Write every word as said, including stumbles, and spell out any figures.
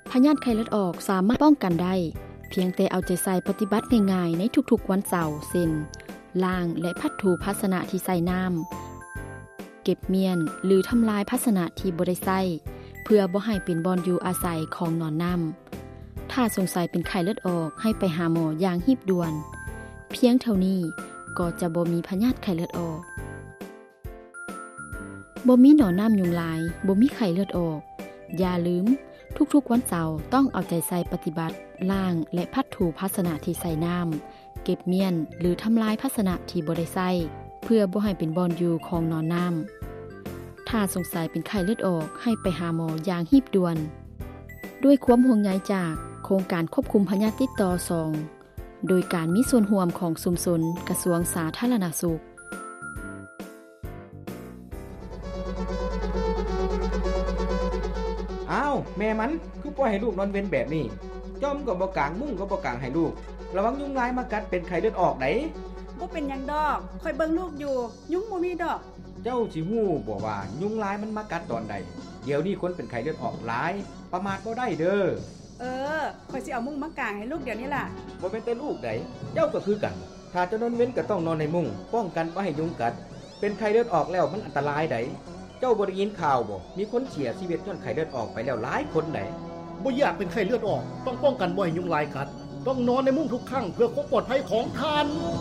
พยาธิไข้เลือดออกสามารถป้องกันได้เพียงแต่เอาใจใส่ปฏิบัติง่ายๆในทุกๆวันเสาร์เช่นล้างและพัดถูภาชนะที่ใส่น้ำเก็บเมียนหรือทำลายภาชนะที่บ่ได้ใช้เพื่อบ่ให้เป็นบ่อนอยู่อาศัยของนอนน้ำถ้าสงสัยเป็นไข้เลือดออกให้ไปหาหมออย่างรีบด่วนเพียงเท่านี้ก็จะบ่มีพยาธิไข้เลือดออกบ่มีหนอนน้ำยุงลายบ่มีไข้เลือดออกอย่าลืมทุกๆวันเสาร์ต้องเอาใจใส่ปฏิบัติล้างและพัดถูภาชนะที่ใส่น้ำเก็บเมียนหรือทำลายภาชนะที่บ่ได้ใช้เพื่อบ่ให้เป็นบ่อนอยู่ของนอนน้ำถ้าสงสัยเป็นไข้เลือดออกให้ไปหาหมออย่างรีบด่วนด้วยความห่วงใยจากโครงการควบคุมพยาธิติดต่อสองโดยการมีส่วนร่วมของชุมชนกระทรวงสาธารณสุขอ้าวแม่มันคือปล่อยให้ลูกนอนเว้นแบบนี้จ้อมก็บ่กางมุ้งก็บ่กางให้ลูกระวังยุงลายมากัดเป็นไข้เลือดออกได้บ่เป็นหยังดอกค่อยเบิ่งลูกอยู่ยุงบ่มีดอกเจ้าสิฮู้บ่ว่ายุงลายมันมากัดตอนใดเดี๋ยวนี้คนเป็นไข้เลือดออกหลายประมาทบ่ได้เด้อเออค่อยสิเอามุ้งมากางให้ลูกเดี๋ยวนี้ล่ะบ่เป็นแต่ลูกใดเจ้าก็คือกันถ้าจะนอนเว้นก็ต้องนอนในมุ้งป้องกันบ่ให้ยุงกัดเป็นไข้เลือดออกแล้วมันอันตรายไดเจ้าบ่ได้ยินข่าวบ่มีคนเสียชีวิตย้อนไข้เลือดออกไปแล้วหลายคนไดบ่อยากเป็นไข้เลือดออกต้องป้องกันบ่ให้ยุงลายกัดต้องนอนในมุ้งทุกครั้งเพื่อความปลอดภัยของท่าน